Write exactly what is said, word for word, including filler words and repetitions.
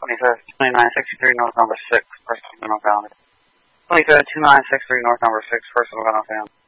twenty-fifth, twenty-nine sixty-three, north number six, person been found. twenty-fifth, twenty-nine sixty-three, north number six, person been found.